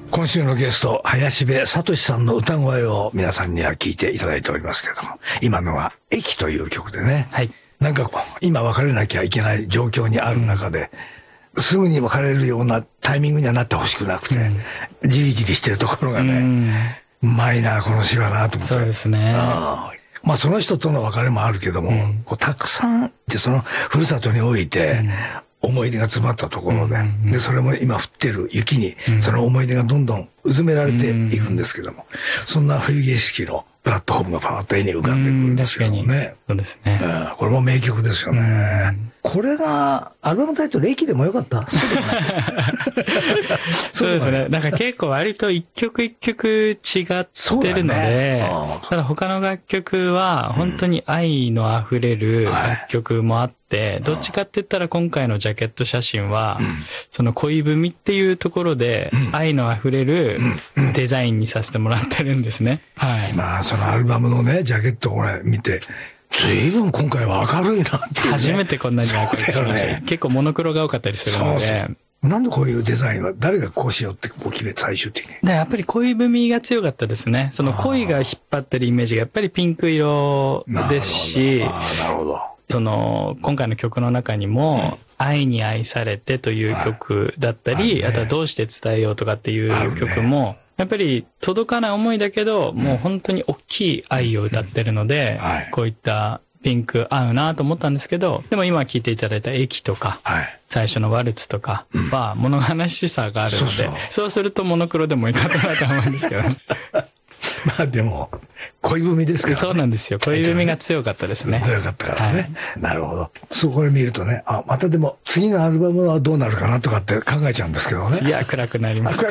今週のゲスト、林部聡さんの歌声を皆さんには聞いていただいておりますけれども、今のは駅という曲でね、はい、なんか今別れなきゃいけない状況にある中で、すぐに別れるようなタイミングにはなってほしくなくて、じりじりしてるところがね、うまいな、この詩はなと思って。 そうですね。 まあその人との別れもあるけども、たくさんってそのふるさとにおいて、思い出が詰まったところで、で、それも今降ってる雪に、その思い出がどんどんうずめられていくんですけども、そんな冬景色のプラットフォームがパーッと絵に浮かんでくるんですけどもね。 そうですね。 これも名曲ですよね。これが、アルバムタイトル、駅でもよかった？ そうですね。なんか結構割と一曲一曲違ってるので、ただ他の楽曲は本当に愛の溢れる楽曲もあって、どっちかって言ったら今回のジャケット写真は、その恋文っていうところで愛の溢れるデザインにさせてもらってるんですね。はい。 今、そのアルバムのね、ジャケットを見て、随分今回は明るいなっていう、ね。 初めてこんなに明るいね。結構モノクロが多かったりするので。 そうなんでこういうデザインは誰がこうしようって決めて最終的に。 やっぱり恋文が強かったですね。その恋が引っ張ってるイメージがやっぱりピンク色ですし、 なるほど。 その今回の曲の中にも、愛に愛されてという曲だったり、あとはどうして伝えようとかっていう曲も、やっぱり届かない思いだけど、もう本当に大きい愛を歌ってるので、こういったピンク合うなと思ったんですけど、でも今聴いていただいた駅とか、最初のワルツとかは物悲しさがあるので、そうするとモノクロでもいいかなと思うんですけどね。 まあでも、恋文ですからね。 そうなんですよ。恋文が強かったですね。 強かったからね。なるほど。そこで見るとね、またでも次のアルバムはどうなるかなとかって考えちゃうんですけどね。 次は暗くなります。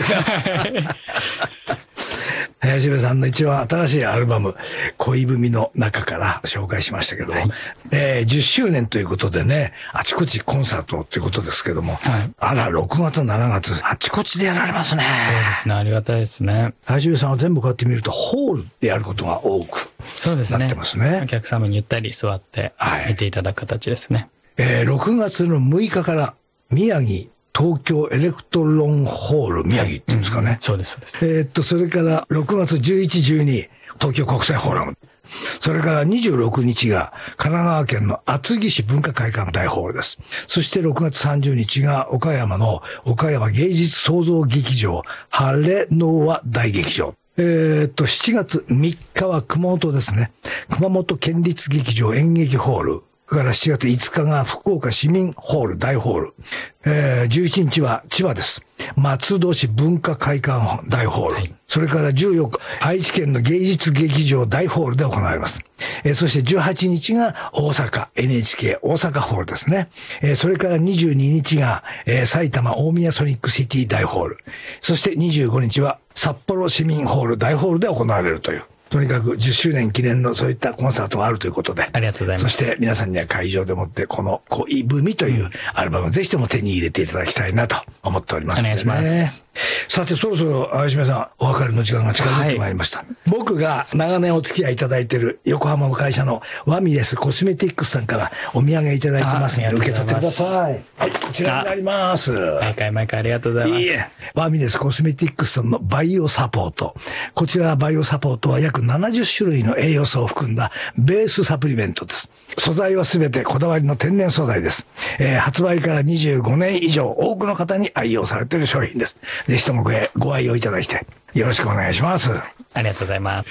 林部さんの一番新しいアルバム、恋文の中から紹介しましたけども、10周年ということでね、あちこちコンサートということですけども、あら、6月、7月、あちこちでやられますね。 そうですね、ありがたいですね。 林部さんは全部こうやって見ると、ホールでやることが多くなってますね。 お客様にゆったり座って見ていただく形ですね。 6月の6日から宮城、東京エレクトロンホール宮城っていうんですかね。 そうです、そうです。 それから6月11、12、東京国際フォーラム。それから26日が神奈川県の厚木市文化会館大ホールです。そして6月30日が岡山の岡山芸術創造劇場晴れの輪大劇場。7月3日は熊本ですね。熊本県立劇場演劇ホール。それから7月5日が福岡市民ホール大ホール。11日は千葉です。松戸市文化会館大ホール。それから14日、愛知県の芸術劇場大ホールで行われます。そして18日が大阪 NHK 大阪ホールですね。それから22日が、埼玉大宮ソニックシティ大ホール。そして25日は札幌市民ホール大ホールで行われるという。とにかく10周年記念のそういったコンサートがあるということで。 ありがとうございます。 そして皆さんには会場でもってこの恋文というアルバムをぜひとも手に入れていただきたいなと思っておりますので、ね。 お願いします。 さてそろそろ林部さんお別れの時間が近づいてまいりました。僕が長年お付き合いいただいている横浜の会社のワミレスコスメティックスさんからお土産いただいてますので受け取ってください。はい、こちらになります。 毎回ありがとうございます。 ワミレスコスメティックスさんのバイオサポート。こちらバイオサポートは約70種類の栄養素を含んだベースサプリメントです。素材はすべてこだわりの天然素材です。発売から25年以上多くの方に愛用されている商品です。ぜひともご愛用いただきてよろしくお願いします。 ありがとうございます。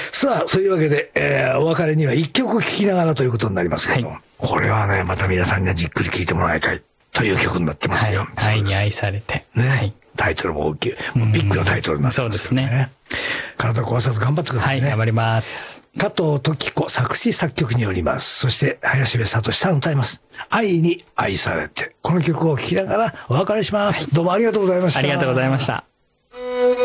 さあ、そういうわけで、お別れには一曲聴きながらということになりますけども、これはね、また皆さんにはじっくり聴いてもらいたいという曲になってますよ。 愛に愛されて。 ね。タイトルも大きい。もうビッグなタイトルになってますよね。 そうですね。 体壊さず頑張ってくださいね。 頑張ります。 加藤時子作詞作曲によります。そして林部聡さん歌います。愛に愛されて。この曲を聴きながらお別れします。どうもありがとうございました。 ありがとうございました。